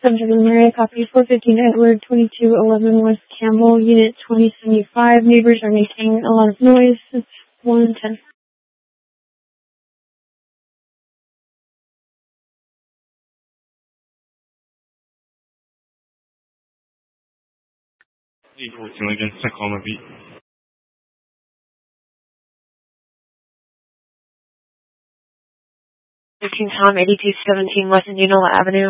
Benjamin Murray, copy 415 Edward, 2211 West Campbell, Unit 2075. Neighbors are making a lot of noise. It's 110. Against Tacoma Beat. 15 Tom, 8217 West Indianola Avenue.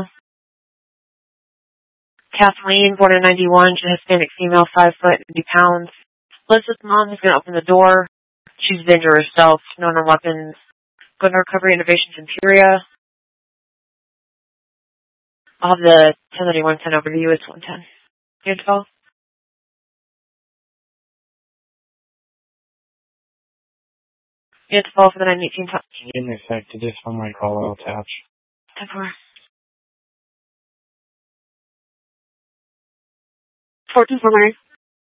Kathleen, born in 91, she's a Hispanic female, 5 foot, 50 pounds. Lives with mom, who's going to open the door. She's a danger herself, no weapons. Go to Recovery Innovations Imperia. I'll have the 1091 sent over to you. It's 110. You had 12? You had 12 for the 918 Tom. In effect, it is from my call, I'll attach. 10-4. 14 for Mary.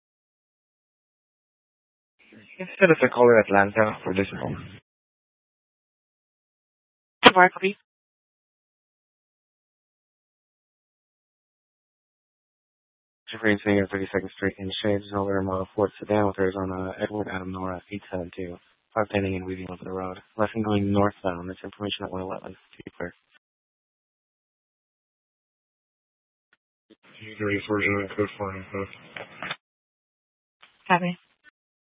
Instead of a caller Atlanta for this home. 10-4, copy. Jeffrey Singer, 32nd Street in Shades, Over Model Ford Sedan with Arizona, Edward Adam Nora, 872. 5 pending and weaving over the road. Lesson going northbound. That's information at 111. To be clear. You can read version of code 4 and code. Copy.